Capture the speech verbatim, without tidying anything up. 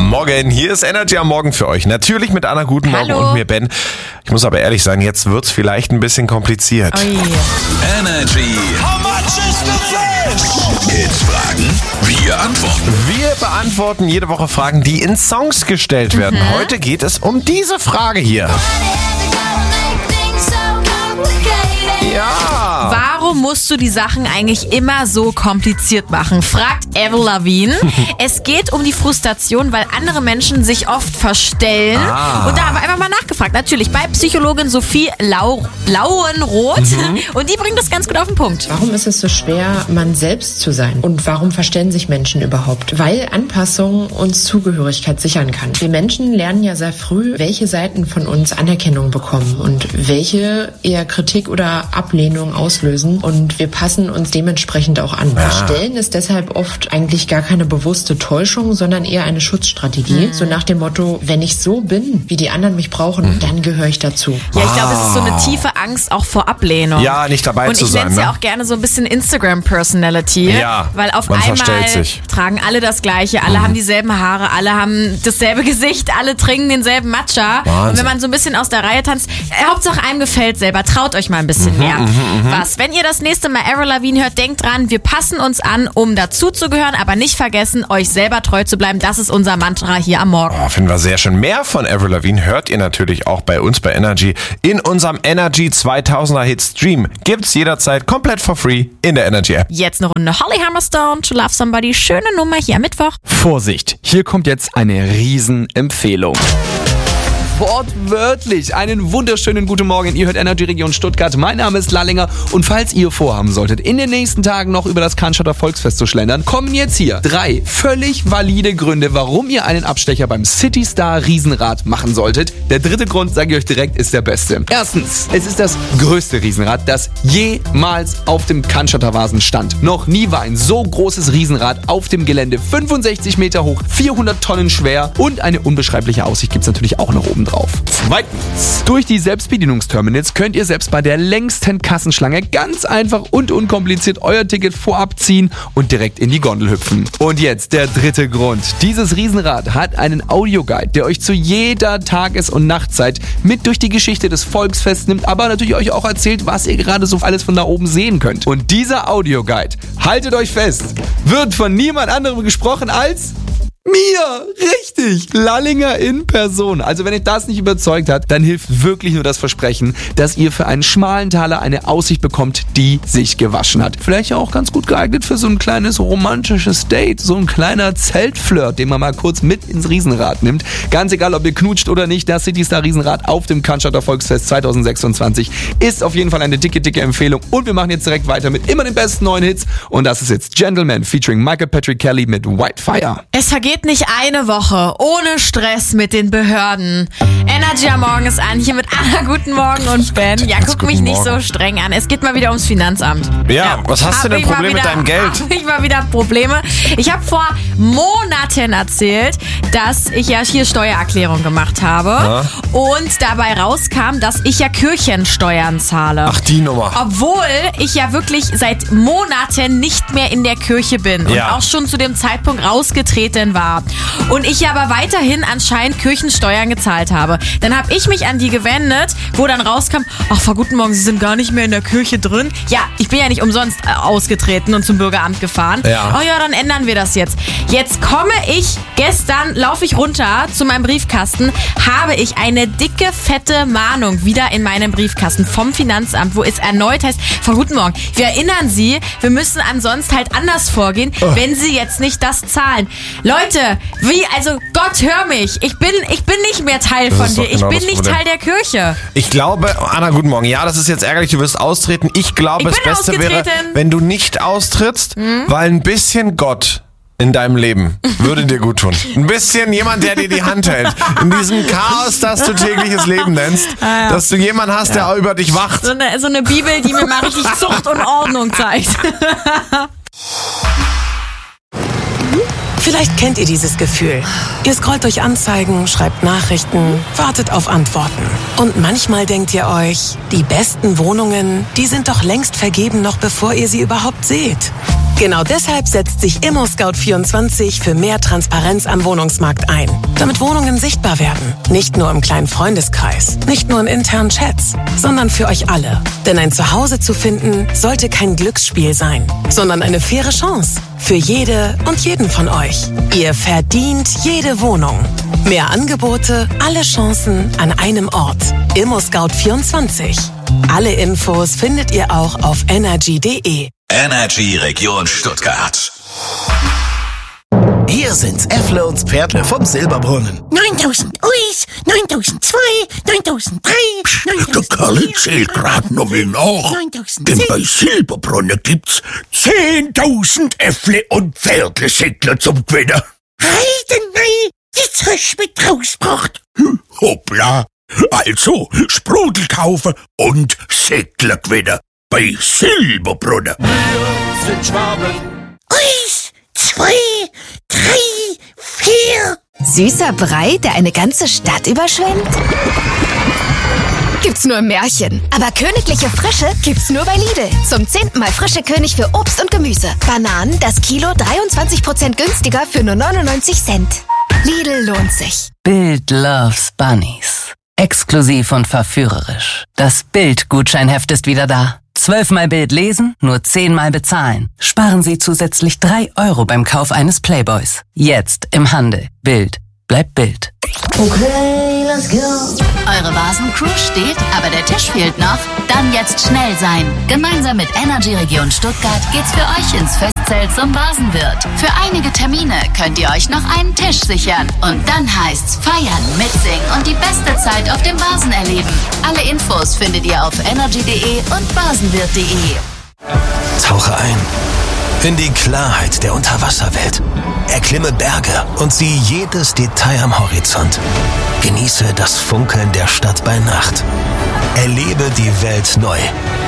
Morgen, hier ist Energy am Morgen für euch. Natürlich mit Anna, guten Morgen. Hallo. Und mir Ben. Ich muss aber ehrlich sein, jetzt wird's vielleicht ein bisschen kompliziert. Oh yeah. Energy. How much is the fish? Kids fragen, wir antworten. Wir beantworten jede Woche Fragen, die in Songs gestellt werden. Mhm. Heute geht es um diese Frage hier. Ja. Warum musst du die Sachen eigentlich immer so kompliziert machen? Fragt Avril Lavigne. Es geht um die Frustration, weil andere Menschen sich oft verstellen. Ah. Und da haben wir einfach mal nachgefragt. Natürlich bei Psychologin Sophie Lau Lauenroth. Mhm. Und die bringt das ganz gut auf den Punkt. Warum ist es so schwer, man selbst zu sein? Und warum verstellen sich Menschen überhaupt? Weil Anpassung uns Zugehörigkeit sichern kann. Wir Menschen lernen ja sehr früh, welche Seiten von uns Anerkennung bekommen und welche eher Kritik oder Ablehnung auslösen. Und wir passen uns dementsprechend auch an. Ja. Verstellen ist deshalb oft eigentlich gar keine bewusste Täuschung, sondern eher eine Schutzstrategie. Mhm. So nach dem Motto, wenn ich so bin, wie die anderen mich brauchen, Mhm. dann gehöre ich dazu. Ja, ich glaube, es ist so eine tiefe Angst auch vor Ablehnung. Ja, nicht dabei Und zu ich sein. nenne es ja Ne? auch gerne so ein bisschen Instagram-Personality. Ja, weil auf man einmal verstellt sich. tragen alle das Gleiche, alle Mhm. haben dieselben Haare, alle haben dasselbe Gesicht, alle trinken denselben Matcha. Wahnsinn. Und wenn man so ein bisschen aus der Reihe tanzt, äh, Hauptsache einem gefällt selber, traut euch mal ein bisschen Mhm, mehr. Was? Wenn ihr das nächste Mal Avril Lavigne hört, denkt dran, wir passen uns an, um dazuzugehören, aber nicht vergessen, euch selber treu zu bleiben. Das ist unser Mantra hier am Morgen. Oh, finden wir sehr schön. Mehr von Avril Lavigne hört ihr natürlich auch bei uns bei Energy in unserem Energy zweitausender Hit Stream. Gibt's jederzeit komplett for free in der Energy App. Jetzt eine Runde Holly Hammerstone, To Love Somebody. Schöne Nummer hier am Mittwoch. Vorsicht, hier kommt jetzt eine Riesenempfehlung. Wortwörtlich. Einen wunderschönen guten Morgen. Ihr hört Energy Region Stuttgart. Mein Name ist Lallinger und falls ihr vorhaben solltet, in den nächsten Tagen noch über das Cannstatter Volksfest zu schlendern, kommen jetzt hier drei völlig valide Gründe, warum ihr einen Abstecher beim City Star Riesenrad machen solltet. Der dritte Grund, sage ich euch direkt, ist der beste. Erstens, es ist das größte Riesenrad, das jemals auf dem Cannstatter Vasen stand. Noch nie war ein so großes Riesenrad auf dem Gelände. fünfundsechzig Meter hoch, vierhundert Tonnen schwer und eine unbeschreibliche Aussicht gibt's natürlich auch noch oben drauf. Zweitens, durch die Selbstbedienungsterminals könnt ihr selbst bei der längsten Kassenschlange ganz einfach und unkompliziert euer Ticket vorab ziehen und direkt in die Gondel hüpfen. Und jetzt der dritte Grund. Dieses Riesenrad hat einen Audioguide, der euch zu jeder Tages- und Nachtzeit mit durch die Geschichte des Volksfests nimmt, aber natürlich euch auch erzählt, was ihr gerade so alles von da oben sehen könnt. Und dieser Audioguide, haltet euch fest, wird von niemand anderem gesprochen als mir, richtig, Lallinger in Person. Also wenn euch das nicht überzeugt hat, dann hilft wirklich nur das Versprechen, dass ihr für einen schmalen Taler eine Aussicht bekommt, die sich gewaschen hat. Vielleicht auch ganz gut geeignet für so ein kleines romantisches Date, so ein kleiner Zeltflirt, den man mal kurz mit ins Riesenrad nimmt. Ganz egal, ob ihr knutscht oder nicht, das City Star Riesenrad auf dem Cannstatter Volksfest zweitausendsechsundzwanzig ist auf jeden Fall eine dicke, dicke Empfehlung. Und wir machen jetzt direkt weiter mit immer den besten neuen Hits. Und das ist jetzt Gentleman featuring Michael Patrick Kelly mit Whitefire. Es vergeht nicht eine Woche ohne Stress mit den Behörden. Energy am Morgen ist an, hier mit Anna, guten Morgen und Ben. Ja, Ganz guck mich guten nicht so Morgen. streng an. Es geht mal wieder ums Finanzamt. Ja, was hast du Hab denn ich mal Probleme mit wieder- deinem Geld? Hab ich mal wieder Probleme. Ich habe vor Monaten erzählt, dass ich ja hier Steuererklärung gemacht habe. Ja. Und dabei rauskam, dass ich ja Kirchensteuern zahle. Ach, die Nummer. Obwohl ich ja wirklich seit Monaten nicht mehr in der Kirche bin und Ja. auch schon zu dem Zeitpunkt rausgetreten war. Und ich aber weiterhin anscheinend Kirchensteuern gezahlt habe. Dann habe ich mich an die gewendet, wo dann rauskam, ach, Frau Guten Morgen, Sie sind gar nicht mehr in der Kirche drin. Ja, ich bin ja nicht umsonst äh, ausgetreten und zum Bürgeramt gefahren. Ja. Oh ja, dann ändern wir das jetzt. Jetzt komme ich, gestern laufe ich runter zu meinem Briefkasten, habe ich eine dicke, fette Mahnung wieder in meinem Briefkasten vom Finanzamt, wo es erneut heißt, Frau Guten Morgen, wir erinnern Sie, wir müssen ansonsten halt anders vorgehen, Oh. wenn Sie jetzt nicht das zahlen. Leute, wie, also Gott, hör mich, ich bin, ich bin nicht mehr Teil Das von ist dir, doch ich genau bin das nicht Problem. Teil der Kirche. Ich glaube, Anna, guten Morgen. Ja, das ist jetzt ärgerlich, du wirst austreten. Ich glaube, Ich das bin Beste wäre, ausgetreten. wenn du nicht austrittst, weil ein bisschen Gott in deinem Leben würde dir gut tun. Ein bisschen jemand, der dir die Hand hält. In diesem Chaos, das du tägliches Leben nennst. ja. Dass du jemanden hast, der über dich wacht. So eine, so eine Bibel, die mir mal richtig Zucht und Ordnung zeigt. Vielleicht kennt ihr dieses Gefühl. Ihr scrollt durch Anzeigen, schreibt Nachrichten, wartet auf Antworten. Und manchmal denkt ihr euch, die besten Wohnungen, die sind doch längst vergeben, noch bevor ihr sie überhaupt seht. Genau deshalb setzt sich ImmoScout vierundzwanzig für mehr Transparenz am Wohnungsmarkt ein. Damit Wohnungen sichtbar werden. Nicht nur im kleinen Freundeskreis, nicht nur in internen Chats, sondern für euch alle. Denn ein Zuhause zu finden, sollte kein Glücksspiel sein, sondern eine faire Chance. Für jede und jeden von euch. Ihr verdient jede Wohnung. Mehr Angebote, alle Chancen an einem Ort. ImmoScout vierundzwanzig. Alle Infos findet ihr auch auf energy punkt de. Energy Region Stuttgart. Hier sind F-Loads Pferdle vom Silberbrunnen. neuntausend Uis, neuntausendzwei, neuntausenddrei, Der Kerl zählt grad nochmal nach. Denn bei Silberbrunne gibt's zehntausend Äffle und Pferdle-Säckler zum Gewinnen. Heidenei, jetzt hast du mit rausgebracht. Hm, hoppla. Also, Sprudel kaufen und Säckler gewinnen. Bei Silberbrunne. Uis, zwei, drei, vier. Süßer Brei, der eine ganze Stadt überschwemmt? Gibt's nur im Märchen. Aber königliche Frische gibt's nur bei Lidl. Zum zehnten Mal frische König für Obst und Gemüse. Bananen, das Kilo dreiundzwanzig Prozent günstiger für nur neunundneunzig Cent. Lidl lohnt sich. Bild loves Bunnies. Exklusiv und verführerisch. Das Bild-Gutscheinheft ist wieder da. Zwölfmal Bild lesen, nur zehnmal bezahlen. Sparen Sie zusätzlich drei Euro beim Kauf eines Playboys. Jetzt im Handel. Bild. Bleibt Bild. Okay, let's go. Eure Vasencrew steht, aber der Tisch fehlt noch? Dann jetzt schnell sein. Gemeinsam mit Energy Region Stuttgart geht's für euch ins Festzelt zum Vasenwirt. Für einige Termine könnt ihr euch noch einen Tisch sichern. Und dann heißt's feiern, mitsingen und die beste Zeit auf dem Vasen erleben. Alle Infos findet ihr auf energy punkt de und vasenwirt punkt de. Tauche ein in die Klarheit der Unterwasserwelt. Erklimme Berge und sieh jedes Detail am Horizont. Genieße das Funkeln der Stadt bei Nacht. Erlebe die Welt neu.